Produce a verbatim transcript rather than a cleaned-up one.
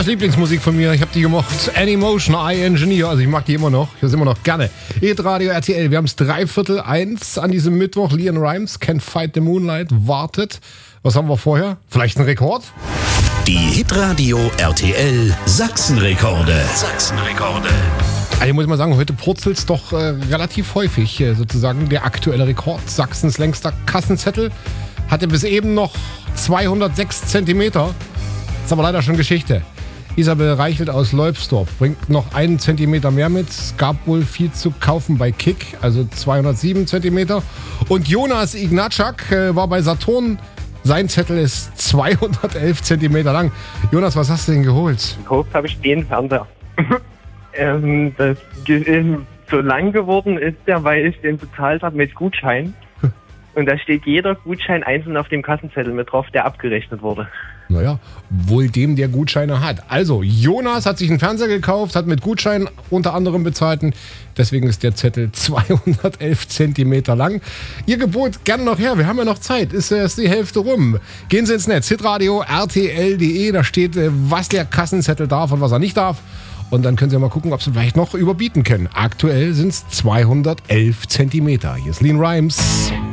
Das Lieblingsmusik von mir, ich habe die gemocht. Anymotion, I Engineer, also ich mag die immer noch, ich höre sie immer noch gerne. Hitradio R T L, wir haben es dreiviertel eins an diesem Mittwoch. LeAnn Rimes, Can't Fight the Moonlight, wartet. Was haben wir vorher? Vielleicht ein Rekord? Die Hitradio R T L Sachsenrekorde. Sachsenrekorde. Also muss ich mal sagen, heute purzelt es doch äh, relativ häufig, äh, sozusagen der aktuelle Rekord. Sachsens längster Kassenzettel hatte bis eben noch zweihundertsechs Zentimeter. Ist aber leider schon Geschichte. Isabel Reichelt aus Leubsdorf bringt noch einen Zentimeter mehr mit. Es gab wohl viel zu kaufen bei Kick, also zweihundertsieben Zentimeter. Und Jonas Ignatschak äh, war bei Saturn. Sein Zettel ist zweihundertelf Zentimeter lang. Jonas, was hast du denn geholt? Gekauft habe ich den Fernseher. ähm, das ähm, so lang geworden ist der, weil ich den bezahlt habe mit Gutschein. Und da steht jeder Gutschein einzeln auf dem Kassenzettel mit drauf, der abgerechnet wurde. Naja, wohl dem, der Gutscheine hat. Also, Jonas hat sich einen Fernseher gekauft, hat mit Gutschein unter anderem bezahlt. Deswegen ist der Zettel zweihundertelf Zentimeter lang. Ihr Gebot gerne noch her, wir haben ja noch Zeit. Ist erst die Hälfte rum. Gehen Sie ins Netz, hitradio R T L punkt de. Da steht, was der Kassenzettel darf und was er nicht darf. Und dann können Sie mal gucken, ob Sie vielleicht noch überbieten können. Aktuell sind es zweihundertelf Zentimeter. Hier ist LeAnn Rimes.